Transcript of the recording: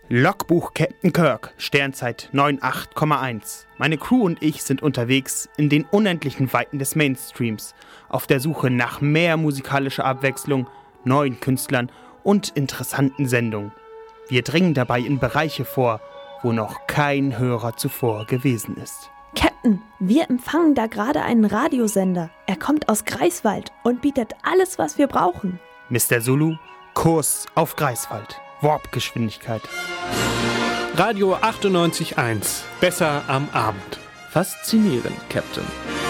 Logbuch Captain Kirk, Sternzeit 98,1. Meine Crew und ich sind unterwegs in den unendlichen Weiten des Mainstreams, auf der Suche nach mehr musikalischer Abwechslung, neuen Künstlern und interessanten Sendungen. Wir dringen dabei in Bereiche vor, wo noch kein Hörer zuvor gewesen ist. Captain, wir empfangen da gerade einen Radiosender. Er kommt aus Greifswald und bietet alles, was wir brauchen. Mr. Zulu, Kurs auf Greifswald. Warpgeschwindigkeit. Radio 98.1. Besser am Abend. Faszinierend, Captain.